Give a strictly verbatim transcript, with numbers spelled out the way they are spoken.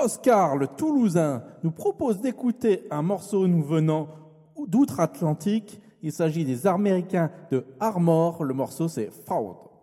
Oscar, le Toulousain, nous propose d'écouter un morceau nous venant d'outre-Atlantique. Il s'agit des Américains de Armor. Le morceau, c'est Fraud.